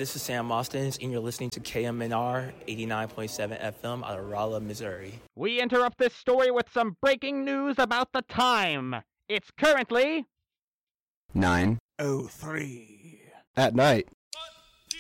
This is Sam Mostens, and you're listening to KMNR 89.7 FM out of Rolla, Missouri. We interrupt this story with some breaking news about the time. It's currently 9:03 at night.